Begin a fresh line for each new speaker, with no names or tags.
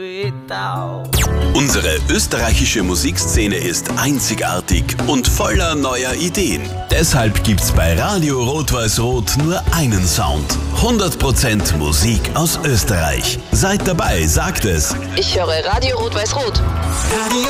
Unsere österreichische Musikszene ist einzigartig und voller neuer Ideen. Deshalb gibt's bei Radio Rot-Weiß-Rot nur einen Sound. 100% Musik aus Österreich. Seid dabei, sagt es.
Ich höre Radio Rot-Weiß-Rot.
Radio